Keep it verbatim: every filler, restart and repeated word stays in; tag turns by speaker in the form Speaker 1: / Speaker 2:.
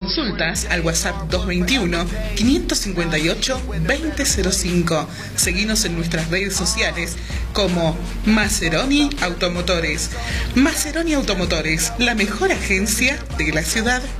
Speaker 1: Consultas al WhatsApp dos veintiuno, quinientos cincuenta y ocho, veinte cero cinco. Seguinos en nuestras redes sociales como Maceroni Automotores. Maceroni Automotores, la mejor agencia de la ciudad